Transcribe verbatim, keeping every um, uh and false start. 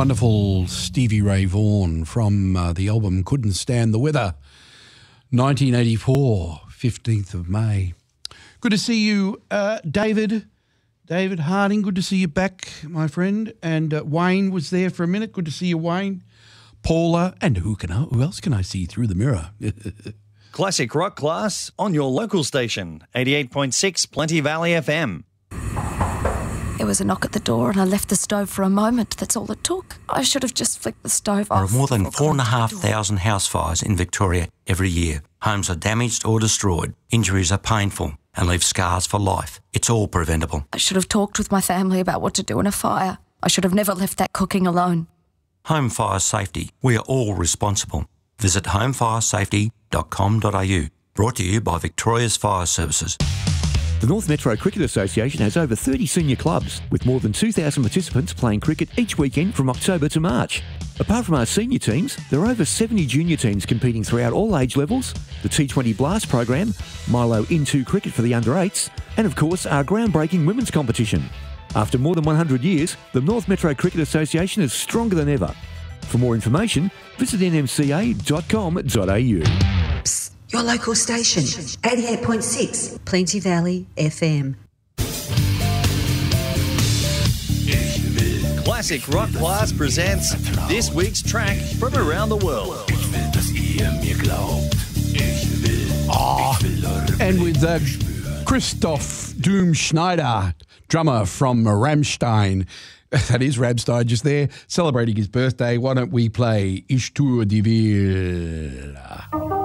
wonderful Stevie Ray Vaughan from uh, the album Couldn't Stand the Weather, nineteen eighty-four, fifteenth of May. Good to see you, uh, David. David Harding, good to see you back, my friend. And uh, Wayne was there for a minute. Good to see you, Wayne. Paula, and who can I, who else can I see through the mirror? Classic rock class on your local station, eighty-eight point six Plenty Valley F M. There was a knock at the door and I left the stove for a moment. That's all it took. I should have just flicked the stove There off. are more than four and a half thousand house fires in Victoria every year. Homes are damaged or destroyed. Injuries are painful and leave scars for life. It's all preventable. I should have talked with my family about what to do in a fire. I should have never left that cooking alone. Home fire safety. We are all responsible. Visit home fire safety dot com dot a u. Brought to you by Victoria's Fire Services. The North Metro Cricket Association has over thirty senior clubs, with more than two thousand participants playing cricket each weekend from October to March. Apart from our senior teams, there are over seventy junior teams competing throughout all age levels, the T twenty Blast program, Milo In two cricket for the under eights, and of course our groundbreaking women's competition. After more than one hundred years, the North Metro Cricket Association is stronger than ever. For more information, visit n m c a dot com dot a u. Psst, your local station, eighty-eight point six Plenty Valley F M. Classic Rock Class presents this week's track from around the world. Oh, and with uh, Christoph Doom Schneider, drummer from Rammstein. That is Rammstein just there, celebrating his birthday. Why don't we play Ich tue die Will?